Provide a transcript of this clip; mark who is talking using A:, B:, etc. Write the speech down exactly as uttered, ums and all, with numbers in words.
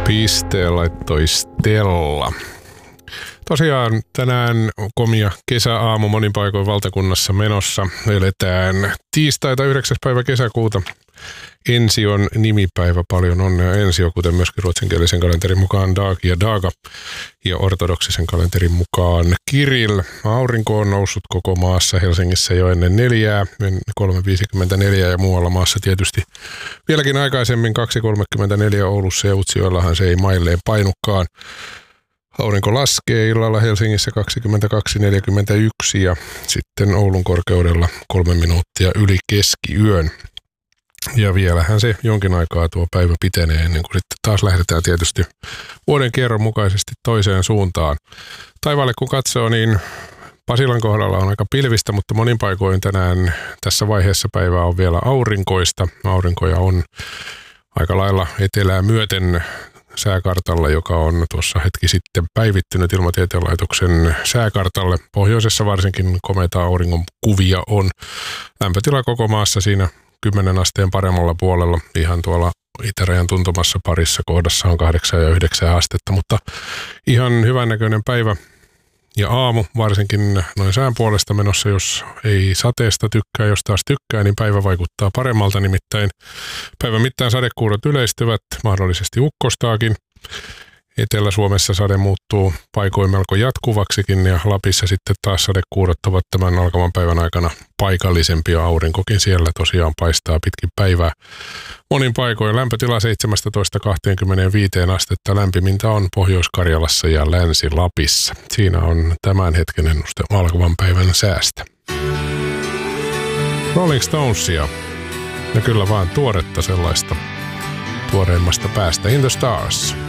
A: Pisteen laittoi Stella. Tosiaan tänään komia kesäaamu monin paikoin valtakunnassa menossa. Eletään tiistaita yhdeksäs päivä kesäkuuta. Ension nimipäivä, paljon onnea Ensio, kuten myöskin ruotsinkielisen kalenterin mukaan Dag ja Daga ja ortodoksisen kalenterin mukaan Kirill. Aurinko on noussut koko maassa, Helsingissä jo ennen neljää, kolme viisikymmentäneljä ja muualla maassa tietysti vieläkin aikaisemmin kaksi kolmekymmentäneljä Oulussa ja Utsjoellahan se ei mailleen painukaan. Aurinko laskee illalla Helsingissä kaksikymmentäkaksi neljäkymmentäyksi ja sitten Oulun korkeudella kolme minuuttia yli keskiyön. Ja vielähän se jonkin aikaa tuo päivä pitenee ennen kuin sitten taas lähdetään tietysti vuoden kierron mukaisesti toiseen suuntaan. Taivaalle kun katsoo, niin Pasilan kohdalla on aika pilvistä, mutta monin paikoin tänään tässä vaiheessa päivää on vielä aurinkoista. Aurinkoja on aika lailla etelää myöten sääkartalla, joka on tuossa hetki sitten päivittynyt Ilmatieteen laitoksen sääkartalle. Pohjoisessa varsinkin komeita auringon kuvia on. Lämpötila koko maassa siinä kymmenen asteen paremmalla puolella. Ihan tuolla itärajan tuntumassa parissa kohdassa on kahdeksan ja yhdeksän astetta, mutta ihan hyvännäköinen päivä ja aamu, varsinkin noin sään puolesta menossa, jos ei sateesta tykkää, jos taas tykkää, niin päivä vaikuttaa paremmalta, nimittäin päivän mittaan sadekuurot yleistyvät, mahdollisesti ukkostaakin. Etelä-Suomessa sade muuttuu paikoin melko jatkuvaksikin ja Lapissa sitten taas sadekuurot ovat tämän alkavan päivän aikana paikallisempia. Aurinkokin siellä tosiaan paistaa pitkin päivää. Monin paikoin lämpötila seitsemästätoista kaksikymmentäviisi astetta, lämpimintä on Pohjois-Karjalassa ja Länsi-Lapissa. Siinä on tämän hetken ennuste alkavan päivän säästä. Rolling Stonesia, ja kyllä vaan tuoretta sellaista tuoreimmasta päästä. In the Stars.